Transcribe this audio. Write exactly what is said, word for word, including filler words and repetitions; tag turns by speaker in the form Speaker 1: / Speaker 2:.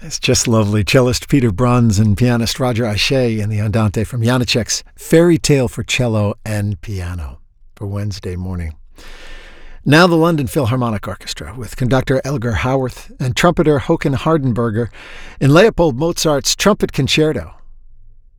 Speaker 1: It's just lovely. Cellist Peter Bruns and pianist Roger Aché in the Andante from Janacek's Fairy Tale for Cello and Piano for Wednesday morning. Now the London Philharmonic Orchestra with conductor Elgar Howarth and trumpeter Håkan Hardenberger in Leopold Mozart's Trumpet Concerto